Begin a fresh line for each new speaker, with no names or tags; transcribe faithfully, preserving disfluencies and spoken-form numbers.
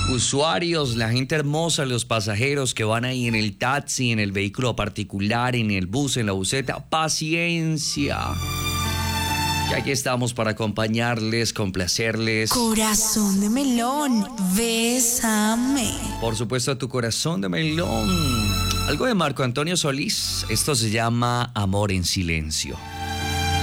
Usuarios, la gente hermosa, los pasajeros que van ahí en el taxi, en el vehículo particular, en el bus, en la buseta, paciencia. Y aquí estamos para acompañarles, complacerles.
Corazón de melón, bésame.
Por supuesto, a tu corazón de melón. Algo de Marco Antonio Solís. Esto se llama Amor en Silencio.